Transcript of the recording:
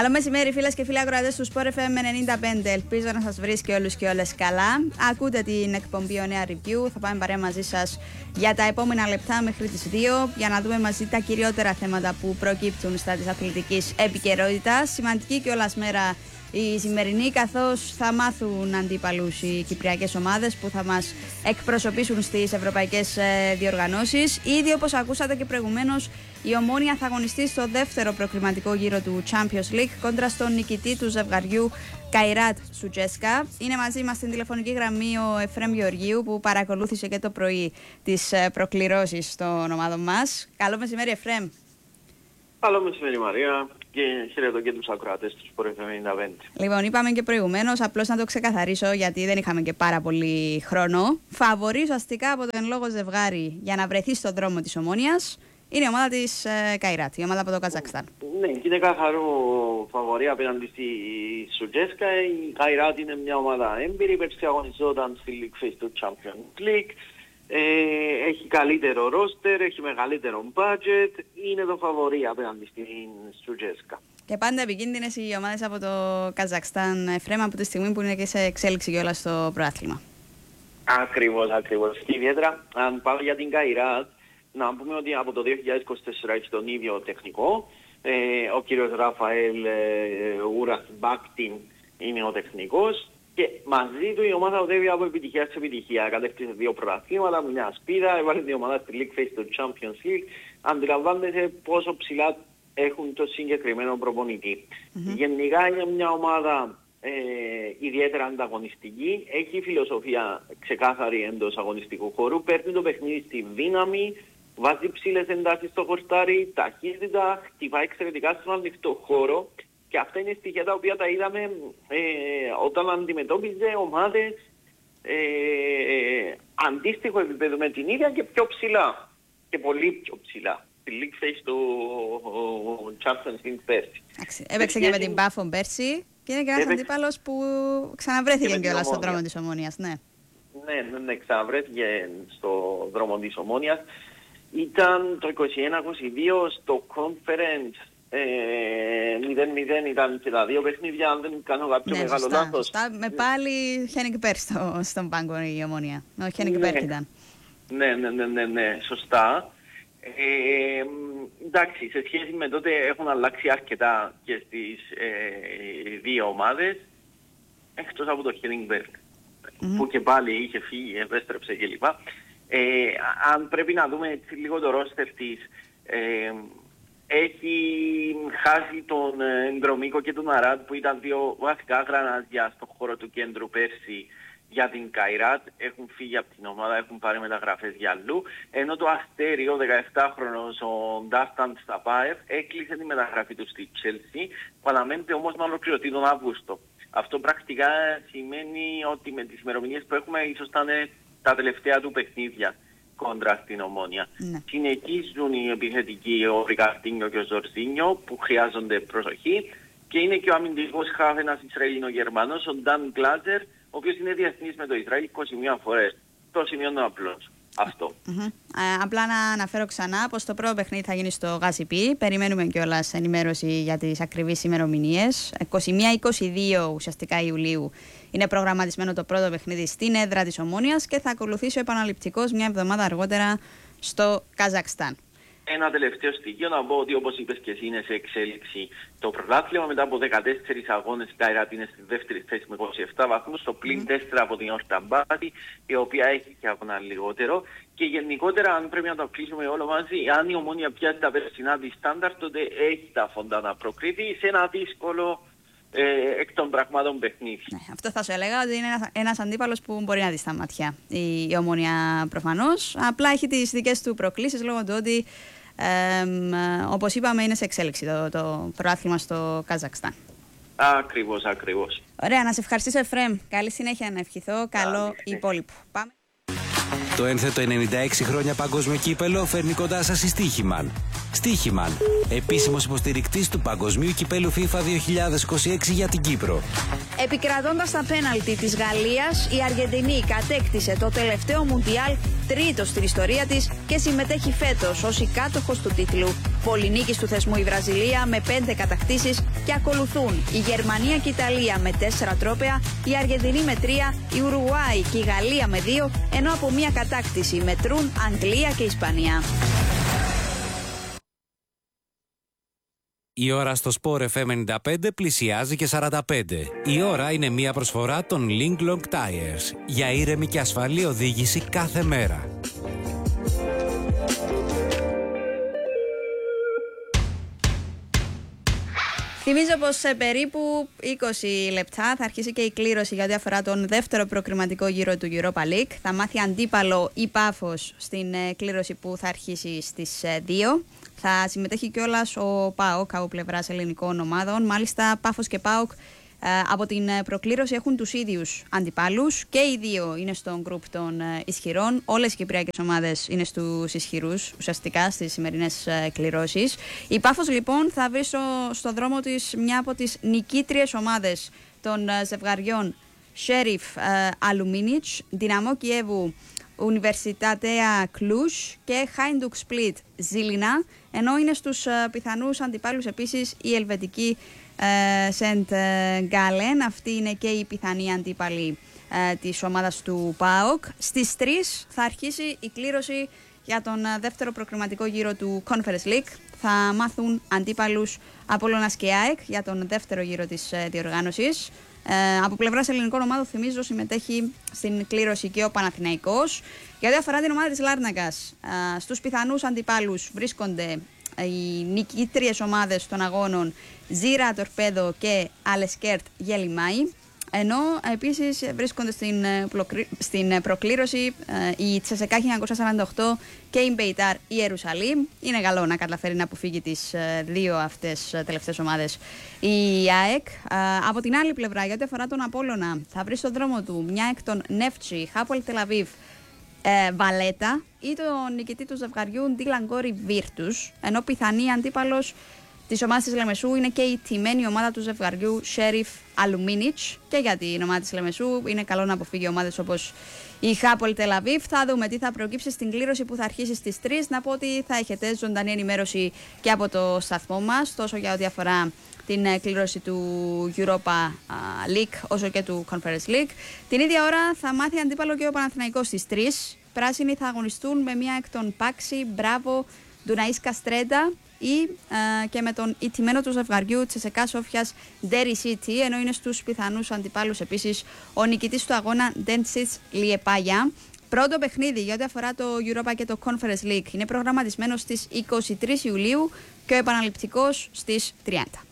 Καλό μεσημέρι, φίλες και φίλοι ακροατές του Sport FM 95. Ελπίζω να σας βρίσκει όλους και όλες καλά. Ακούτε την εκπομπή Ο Νέα Review. Θα πάμε παρέα μαζί σας για τα επόμενα λεπτά μέχρι τις 2 για να δούμε μαζί τα κυριότερα θέματα που προκύπτουν στα της αθλητικής επικαιρότητας. Σημαντική κιόλας μέρα η σημερινή, καθώς θα μάθουν αντίπαλους οι κυπριακές ομάδες που θα μας εκπροσωπήσουν στις ευρωπαϊκές διοργανώσεις. Ήδη, όπως ακούσατε και προηγουμένως, η Ομόνοια θα αγωνιστεί στο δεύτερο προκριματικό γύρο του Champions League κόντρα στον νικητή του ζευγαριού Καϊράτ Σουτζέσκα. Είναι μαζί μας στην τηλεφωνική γραμμή ο Εφρέμ Γεωργίου, που παρακολούθησε και το πρωί τις προκληρώσεις των ομάδων μας. Καλό μεσημέρι, Εφρέμ. Καλό μεσημέρι, Μαρία, και χαιρετώ και τους ακροατές του Sport FM 95. Λοιπόν, είπαμε και προηγουμένως, απλώς να το ξεκαθαρίσω γιατί δεν είχαμε και πάρα πολύ χρόνο. Φαβορί ουσιαστικά από το εν λόγω ζευγάρι για να βρεθεί στον δρόμο της Ομόνοιας είναι η ομάδα της Καϊράτ, η ομάδα από το Καζακστάν. Ναι, και είναι καθαρό φαβορί απέναντι στη Σουτζέσκα. Η Καϊράτ είναι μια ομάδα έμπειρη, πέρσι αγωνιζόταν στη League Phase του Champions League. Έχει καλύτερο ρόστερ, έχει μεγαλύτερο budget, είναι το φαβορί απέναντι στην Σουτζέσκα. Και πάντα επικίνδυνες οι ομάδες από το Καζακστάν, Εφρέμ, από τη στιγμή που είναι και σε εξέλιξη κιόλας στο πρωτάθλημα. Ακριβώς. Και ιδιαίτερα, αν πάμε για την Καϊράτ, να πούμε ότι από το 2024 έχει τον ίδιο τεχνικό. Ο κύριος Ραφαέλ Ουραθμπάκτιν είναι ο τεχνικός. Και μαζί του η ομάδα οδεύει από επιτυχία σε επιτυχία. Κατέκτησε 2 πρωταθλήματα, μια σπίδα, έβαλε την ομάδα στη League Phase του Champions League. Αντιλαμβάνεται πόσο ψηλά έχουν το συγκεκριμένο προπονητή. Γενικά είναι μια ομάδα ιδιαίτερα ανταγωνιστική. Έχει φιλοσοφία ξεκάθαρη εντός αγωνιστικού χώρου. Παίρνει το παιχνίδι στη δύναμη, βάζει ψηλές εντάσεις στο χορτάρι, ταχύτητα, χτυπάει εξαιρετικά στον ανοιχτό χώρο. Και αυτά είναι στοιχεία τα οποία τα είδαμε όταν αντιμετώπιζε ομάδες αντίστοιχο επίπεδο με την ίδια και πιο ψηλά. Και πολύ πιο ψηλά. Στη League Phase του Champions League πέρσι. Έπαιξε και με την Πάφο πέρσι και είναι και ένας αντίπαλος που ξαναβρέθηκε κιόλας στον δρόμο της Ομόνοιας. Ναι, ξαναβρέθηκε στον δρόμο της Ομόνοιας. Ήταν το 21-22 στο Conference. 0-0 ήταν και τα 2 παιχνίδια, αν δεν κάνω κάποιο μεγάλο λάθος. Με πάλι Χένικ Πέρ στον πάγκο η Ομόνια. Ο Χένικ Πέρ ήταν. Ναι, σωστά. Εντάξει, σε σχέση με τότε έχουν αλλάξει αρκετά και στις 2 ομάδες, εκτός από το Χένικ Πέρ, που και πάλι είχε φύγει, επέστρεψε κλπ. Αν πρέπει να δούμε λίγο το ρόστερ της, έχει χάσει τον Ντρομίκο και τον Αράτ, που ήταν 2 βασικά γρανάζια στον χώρο του κέντρου πέρσι για την Καϊράτ. Έχουν φύγει από την ομάδα, έχουν πάρει μεταγραφές για αλλού. Ενώ το Αστέρι, ο 17χρονος, ο Ντάσταντ Σταπάεφ, έκλεισε τη μεταγραφή του στη Chelsea, που αναμένεται όμως να ολοκληρωθεί τον Αύγουστο. Αυτό πρακτικά σημαίνει ότι με τις ημερομηνίες που έχουμε ίσως θα είναι τα τελευταία του παιχνίδια κόντρα στην Ομόνοια. Ναι. Συνεχίζουν οι επιθετικοί, ο Ρικαρτίνιο και ο Ζορζίνιο, που χρειάζονται προσοχή, και είναι και ο αμυντικός χαφ, ένας Ισραηλινο-Γερμανός, ο Νταν Γκλάζερ, ο οποίος είναι διεθνής με το Ισραήλ 21 φορές. Το σημειώνω απλώς. Αυτό. Απλά να αναφέρω ξανά πως το πρώτο παιχνίδι θα γίνει στο Γασιπί. Περιμένουμε κιόλας ενημέρωση για τις ακριβείς ημερομηνίες. 21-22 ουσιαστικά Ιουλίου είναι προγραμματισμένο το πρώτο παιχνίδι στην έδρα της Ομόνοιας και θα ακολουθήσει ο επαναληπτικός μια εβδομάδα αργότερα στο Καζακστάν. Ένα τελευταίο στοιχείο να πω ότι, όπως είπες και εσύ, είναι σε εξέλιξη το πρωτάθλημα. Μετά από 14 αγώνες η Καϊράτ είναι στη δεύτερη θέση με 27 βαθμούς, στο πλην 4 από την Ορταμπάτη, η οποία έχει και αγώνα λιγότερο. Και γενικότερα, αν πρέπει να το κλείσουμε όλο μαζί, αν η Ομόνοια πιάσει τα περσινά της στάνταρ, τότε έχει τα φοντά να προκριθεί σε ένα δύσκολο εκ των πραγμάτων παιχνίδι. Ναι, αυτό θα σου έλεγα, ότι είναι ένας αντίπαλος που μπορεί να δει στα μάτια η Ομόνοια προφανώς. Απλά έχει τις δικές του προκλήσεις λόγω του ότι όπως είπαμε είναι σε εξέλιξη το πρωτάθλημα στο Καζακστάν. Ακριβώς. Ωραία, να σε ευχαριστήσω, Εφρέμ. Καλή συνέχεια να ευχηθώ. Καλό υπόλοιπο. Πάμε. Το ένθετο 96 χρόνια παγκόσμιο κύπελο φέρνει κοντά σας η Στίχημαν. Στίχημαν, επίσημος υποστηρικτής του παγκοσμίου κυπέλου FIFA 2026 για την Κύπρο. Επικρατώντας τα πέναλτι της Γαλλίας, η Αργεντινή κατέκτησε το τελευταίο Μουντιάλ τρίτο στην ιστορία της και συμμετέχει φέτος ως η κάτοχος του τίτλου. Πολυνίκης του θεσμού η Βραζιλία με 5 κατακτήσεις και ακολουθούν η Γερμανία και η Ιταλία με 4 τρόπαια, η Αργεντινή με 3, η Ουρουγουάη και η Γαλλία με 2, ενώ από μία κατάκτηση μετρούν Αγγλία και Ισπανία. Η ώρα στο Sport FM 95 πλησιάζει και 45. Η ώρα είναι μια προσφορά των Link Long Tires για ήρεμη και ασφαλή οδήγηση κάθε μέρα. Θυμίζω πως σε περίπου 20 λεπτά θα αρχίσει και η κλήρωση για ό,τι αφορά τον δεύτερο προκριματικό γύρο του Europa League. Θα μάθει αντίπαλο η Πάφος στην κλήρωση που θα αρχίσει στις 2. Θα συμμετέχει κιόλας ο ΠΑΟΚ από πλευράς ελληνικών ομάδων. Μάλιστα, Πάφος και ΠΑΟΚ από την προκλήρωση έχουν τους ίδιους αντιπάλους και οι δύο είναι στο γκρουπ των ισχυρών. Όλες οι κυπριακές ομάδες είναι στους ισχυρούς ουσιαστικά στις σημερινές κληρώσεις. Η Πάφος λοιπόν θα βρει στο δρόμο της μια από τις νικήτριες ομάδες των ζευγαριών Sheriff Aluminich, Δυναμό Κιέβου Universitatea Cluj και Hajduk Split Ζήλινα, ενώ είναι στους πιθανούς αντιπάλους επίσης η ελβετική Σεντ Γκάλεν. Αυτή είναι και η πιθανή αντίπαλη της ομάδας του ΠΑΟΚ. Στις 3 θα αρχίσει η κλήρωση για τον δεύτερο προκριματικό γύρο του Conference League. Θα μάθουν αντίπαλους Απόλλωνας και ΑΕΚ για τον δεύτερο γύρο της διοργάνωσης. Από πλευράς ελληνικών ομάδων, θυμίζω, συμμετέχει στην κλήρωση και ο Παναθηναϊκός. Για ό,τι αφορά την ομάδα της Λάρνακας, στους πιθανούς αντιπάλους βρίσκονται οι νικήτριες ομάδες των αγώνων Ζήρα Τορπέδο και Αλεσκέρτ Γελιμάη, ενώ επίσης βρίσκονται στην προκλήρωση η Τσεσεκά 1948 και η Μπεϊτάρ Ιερουσαλήμ. Είναι καλό να καταφέρει να αποφύγει τις δύο αυτές τελευταίες ομάδες η ΑΕΚ. Από την άλλη πλευρά, για ό,τι αφορά τον Απόλλωνα, θα βρει στον δρόμο του μια εκ των Νεύτσι, Χάπολ Τελαβίβ, Βαλέτα ή τον νικητή του ζευγαριού Ντίλαν Γκόρι Βίρτους, ενώ πιθανή αντίπαλος της ομάδας της Λεμεσού είναι και η τιμένη ομάδα του ζευγαριού Sheriff Aluminich. Και για την ομάδα της Λεμεσού είναι καλό να αποφύγει ομάδες όπως η Χάπολ Τελαβίβ. Θα δούμε τι θα προκύψει στην κλήρωση που θα αρχίσει στις 3. Να πω ότι θα έχετε ζωντανή ενημέρωση και από το σταθμό μας, τόσο για ό,τι αφορά την κλήρωση του Europa League όσο και του Conference League. Την ίδια ώρα θα μάθει αντίπαλο και ο Παναθηναϊκός στις 3. Πράσινοι θα αγωνιστούν με μία εκ των Πάξι, Μπράβο, Ντουναΐς Καστρέντα ή και με τον ηττημένο του ζευγαριού Τσεσεκά Σόφιας Ντέρι City, ενώ είναι στους πιθανούς αντιπάλους επίσης ο νικητής του αγώνα Ντέντσιτς Λιεπάγια. Πρώτο παιχνίδι για ό,τι αφορά το Europa και το Conference League είναι προγραμματισμένο στις 23 Ιουλίου και ο επαναληπτικός στις 30.